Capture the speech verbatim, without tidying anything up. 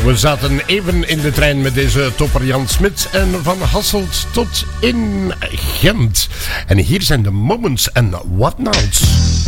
We zaten even in de trein met deze topper Jan Smit en van Hasselt tot in Gent. En hier zijn de Moments en Whatnauts.